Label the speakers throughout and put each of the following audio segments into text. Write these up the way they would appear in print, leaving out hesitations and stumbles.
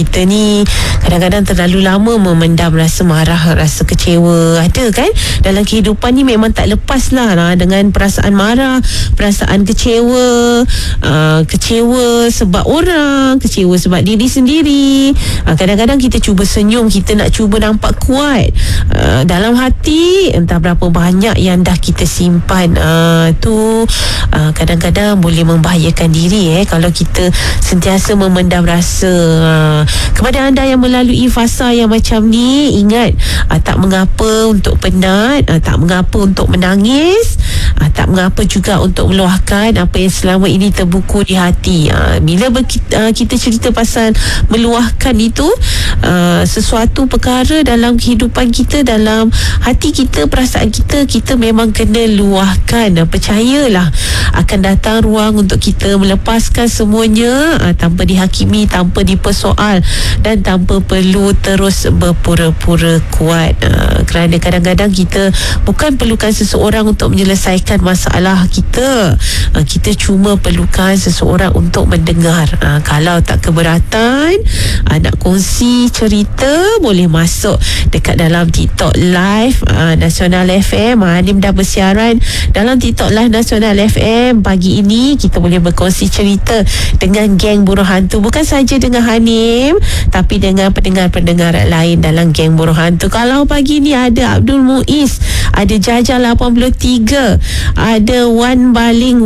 Speaker 1: Kita ni kadang-kadang terlalu lama memendam rasa marah, rasa kecewa. Ada kan? Dalam kehidupan ni memang tak lepas lah dengan perasaan marah, perasaan kecewa. Kecewa sebab orang, kecewa sebab diri sendiri. Kadang-kadang kita cuba senyum, kita nak cuba nampak kuat. Dalam hati entah berapa banyak yang dah kita simpan. Kadang-kadang boleh membahayakan diri kalau kita sentiasa memendam rasa. Kepada anda yang melalui fasa yang macam ni, ingat, tak mengapa untuk penat, tak mengapa untuk menangis, tak mengapa juga untuk meluahkan apa yang selama ini terbuku di hati. Bila kita cerita pasal meluahkan itu, sesuatu perkara dalam kehidupan kita, dalam hati kita, perasaan kita memang kena luahkan. Percayalah, akan datang ruang untuk kita melepaskan semuanya, tanpa dihakimi, tanpa dipersoal, dan tanpa perlu terus berpura-pura kuat. Kerana kadang-kadang kita bukan perlukan seseorang untuk menyelesaikan masalah kita. Kita cuma perlukan seseorang untuk mendengar. Kalau tak keberatan, nak kongsi cerita, boleh masuk dekat dalam TikTok Live Nasional FM. Hanim dah bersiaran dalam TikTok Live Nasional FM. Pagi ini kita boleh berkongsi cerita dengan geng Buruh Hantu. Bukan saja dengan Hanim, tapi dengan pendengar-pendengar lain dalam geng Buruh Hantu. Kalau pagi ni ada Abdul Muiz, ada Jaja 83, ada Wan Baling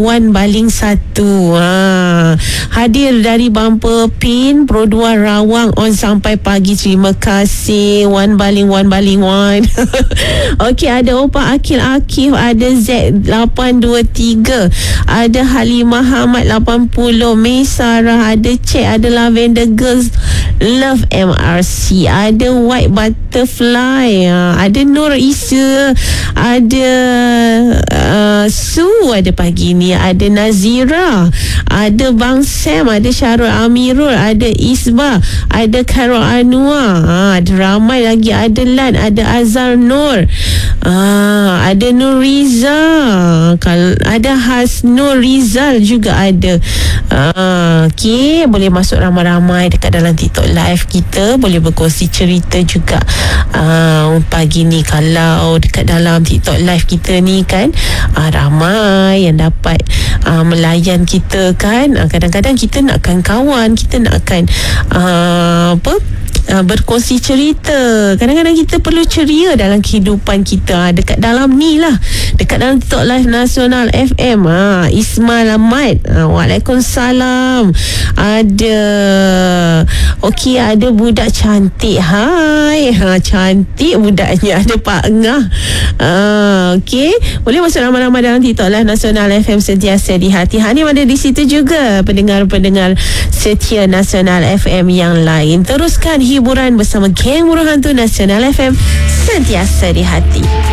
Speaker 1: 1. Hadir dari Bumper Pin Pro 2 Rawang on sampai pagi. Terima kasih Wan Baling 1. Okey, ada Opa Akil Akif, ada Z823, ada Halimah Hamad 80, Mei Sarah, ada Cik, ada Lavender Girls Love MRC, ada White Butterfly, ada Nur Isa, ada Su, ada pagi ni, ada Nazira, ada Bang Sam, ada Syarul Amirul, ada Isbah, ada Karol Anwar, ada ramai lagi, ada Lan, ada Azhar Nur, ada Nuriza, ada Hasnur Rizal juga ada. Okey, boleh masuk ramai-ramai dekat dalam TikTok Live kita, boleh berkongsi cerita juga. Pagi ni kalau dekat dalam TikTok Live kita ni kan, ramai yang dapat melayan kita kan. Kadang-kadang kita nakkan kawan, kita nakkan berkongsi cerita. Kadang-kadang kita perlu ceria dalam kehidupan kita. Dekat dalam ni lah, dekat dalam TikTok Live Nasional FM. Ismail Ahmad, Waalaikumsalam. Ada okey, ada budak cantik. Hai, cantik budaknya. Ada Pak Engah. Okey, boleh masuk ramai-ramai dalam TikTok Live Nasional FM, sentiasa di hati. Hanim ada di situ juga, pendengar-pendengar setia Nasional FM yang lain. Teruskan hiburan bersama geng Buruh Hantu Nasional FM, sentiasa di hati.